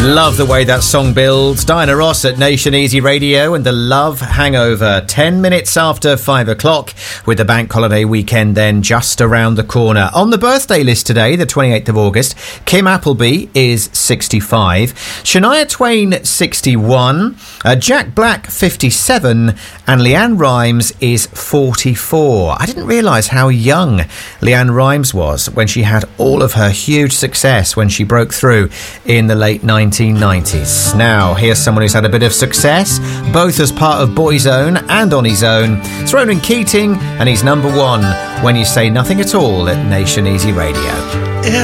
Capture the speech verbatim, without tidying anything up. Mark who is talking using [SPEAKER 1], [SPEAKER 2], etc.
[SPEAKER 1] Love the way that song builds. Diana Ross at Nation Easy Radio and the Love Hangover. Ten minutes after five o'clock, with the bank holiday weekend then just around the corner. On the birthday list today, the twenty-eighth of August, Kim Appleby is sixty-five, Shania Twain sixty-one, uh, Jack Black fifty-seven, and Leanne Rimes is forty-four. I didn't realise how young Leanne Rimes was when she had all of her huge success when she broke through in the late nineteen nineties. Now, here's someone who's had a bit of success, both as part of Boyzone and on his own. It's Ronan Keating, and he's number one when you say nothing at all at Nation Easy Radio.